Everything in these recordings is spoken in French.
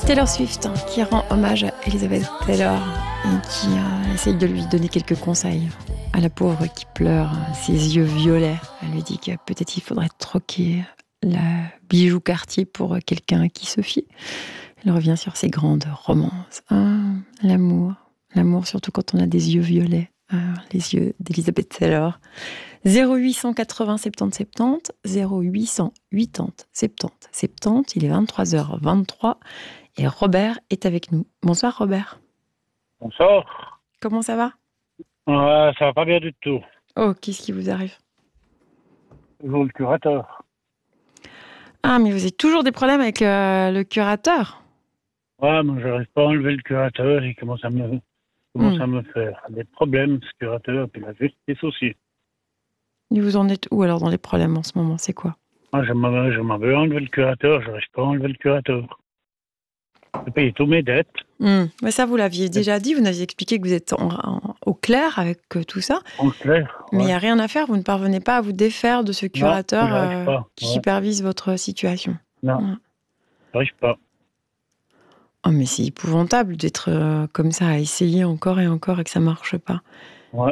Taylor Swift qui rend hommage à Elizabeth Taylor et qui essaye de lui donner quelques conseils à la pauvre qui pleure, ses yeux violets. Elle lui dit que peut-être il faudrait troquer la bijou Cartier pour quelqu'un qui se fie. Elle revient sur ses grandes romances. L'amour, surtout quand on a des yeux violets, les yeux d'Elizabeth Taylor. 0880 70 70, 0880 70 70, il est 23h23 et Robert est avec nous. Bonsoir Robert. Bonsoir. Comment ça va? Ça va pas bien du tout. Oh, qu'est-ce qui vous arrive? Toujours le curateur. Ah, mais vous avez toujours des problèmes avec le curateur? Ouais, moi j'arrive pas à enlever le curateur, il commence à me faire des problèmes, ce curateur, puis la justice aussi. Et vous en êtes où alors dans les problèmes en ce moment? C'est quoi? Moi je m'avais enlevé le curateur, j'arrive pas à enlever le curateur. J'ai payé tous mes dettes. Mais ça, vous l'aviez déjà dit, vous nous aviez expliqué que vous êtes au clair avec tout ça. En clair. Mais il n'y a rien à faire, vous ne parvenez pas à vous défaire de ce curateur qui supervise votre situation. Non, j'arrive pas. Oh, mais c'est épouvantable d'être comme ça, à essayer encore et encore et que ça ne marche pas. Ouais.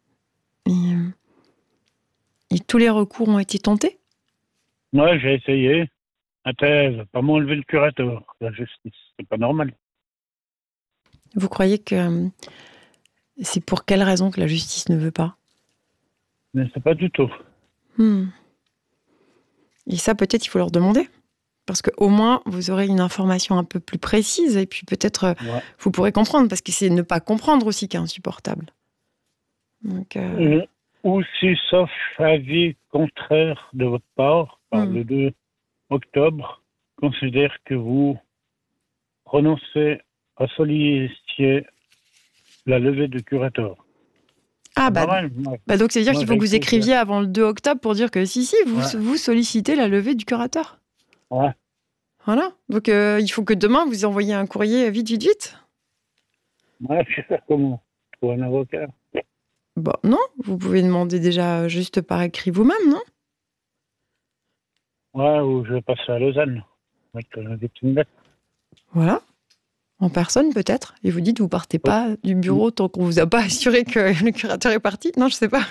Et tous les recours ont été tentés? Ouais, j'ai essayé. Elle veut pas m'enlever le curateur, la justice. C'est pas normal. Vous croyez que c'est pour quelle raison que la justice ne veut pas? Mais c'est pas du tout. Et ça, peut-être, il faut leur demander. Parce qu'au moins, vous aurez une information un peu plus précise et puis peut-être vous pourrez comprendre. Parce que c'est ne pas comprendre aussi qui est insupportable. Donc, Ou si, sauf avis contraire de votre part, par le 2 octobre, considère que vous renoncez à solliciter la levée du curateur. Donc c'est-à-dire qu'il faut que vous écriviez avant le 2 octobre pour dire que si, vous sollicitez la levée du curateur. Ouais. Voilà. Donc il faut que demain vous envoyiez un courrier vite. Ouais, je sais faire comment. Pour un avocat. Bon, non, vous pouvez demander déjà juste par écrit vous-même, non? Ouais, ou je vais passer à Lausanne. Avec une lettre. Voilà. En personne, peut-être. Et vous dites, vous partez pas du bureau tant qu'on vous a pas assuré que le curateur est parti. Non, je sais pas.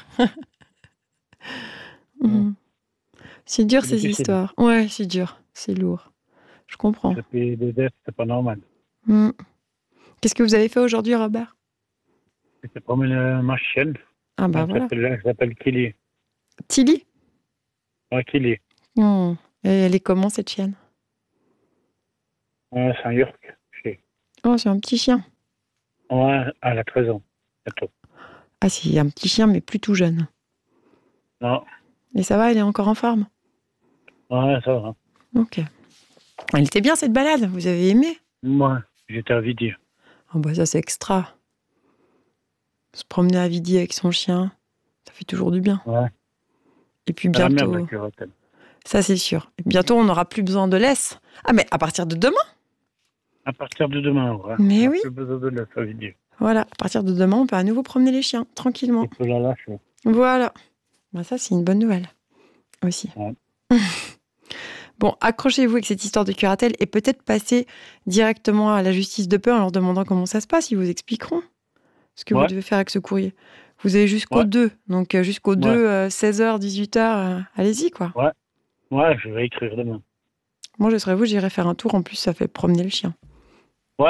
C'est dur, ces histoires. Ouais, c'est dur. C'est lourd. Je comprends. J'ai payé des dettes, c'est pas normal. Qu'est-ce que vous avez fait aujourd'hui, Robert? J'ai promené ma chienne. Ah bah voilà. Elle s'appelle Kili. Tilly? Ouais, Kili. Et elle est comment, cette chienne? Ouais, c'est un York. Oh, c'est un petit chien. Ouais, elle a 13 ans. Bientôt. Ah, c'est un petit chien, mais plus tout jeune. Non. Et ça va, elle est encore en forme? Ouais, ça va. Ok. Elle était bien, cette balade. Vous avez aimé? Moi, j'étais à Vidy. Oh bah ça, c'est extra. Se promener à Vidy avec son chien, ça fait toujours du bien. Ouais. Et puis bientôt... La merde, ça, c'est sûr. Et bientôt, on n'aura plus besoin de laisse. Ah, mais à partir de demain? À partir de demain, ouais. Mais oui. Plus besoin de laisse à Vidy. Voilà, à partir de demain, on peut à nouveau promener les chiens, tranquillement. On peut la lâcher. Voilà. Bah, ça, c'est une bonne nouvelle aussi. Ouais. Bon, accrochez-vous avec cette histoire de curatelle et peut-être passer directement à la justice de paix en leur demandant comment ça se passe. Ils vous expliqueront ce que vous devez faire avec ce courrier. Vous avez jusqu'au 2, donc jusqu'au 2, 16h, 18h, allez-y, quoi. Ouais, je vais écrire demain. Moi, je serais vous, j'irai faire un tour. En plus, ça fait promener le chien. Ouais.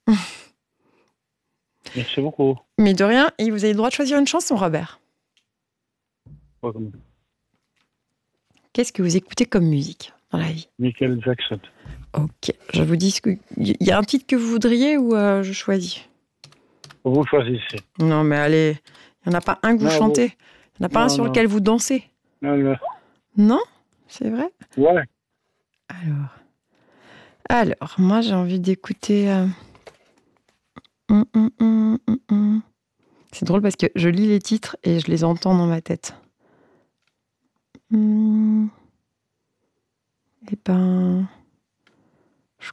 Merci beaucoup. Mais de rien, et vous avez le droit de choisir une chanson, Robert. Ouais, comment? Qu'est-ce que vous écoutez comme musique dans la vie? Michael Jackson. Ok, je vous dis, il y a un titre que vous voudriez ou je choisis? Vous choisissez. Non, mais allez, il n'y en a pas un que vous chantez. Il n'y en a pas un sur lequel vous dansez. Non. Non? C'est vrai? Ouais. Alors, moi, j'ai envie d'écouter... C'est drôle parce que je lis les titres et je les entends dans ma tête. Eh ben... Je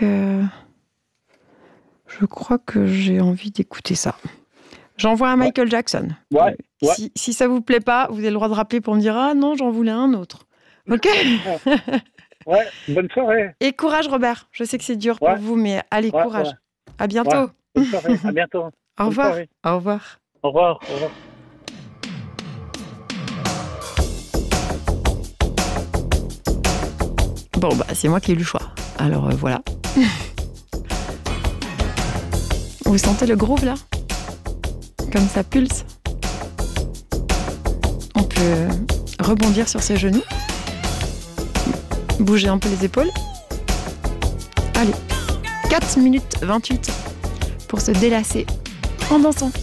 crois que j'ai envie d'écouter ça. J'envoie un Michael Jackson. Ouais. Si ça vous plaît pas, vous avez le droit de rappeler pour me dire « Ah non, j'en voulais un autre. » Ok. Ouais, bonne soirée. Et courage, Robert. Je sais que c'est dur pour vous, mais allez, courage. Ouais. À bientôt. Bonne soirée, à bientôt. Au revoir. Au revoir. Au revoir. Au revoir. Bon, bah, c'est moi qui ai eu le choix. Alors, voilà. Vous sentez le groove, là? Comme ça pulse. On peut rebondir sur ses genoux. Bouger un peu les épaules. Allez. 4 minutes 28 pour se délasser en dansant.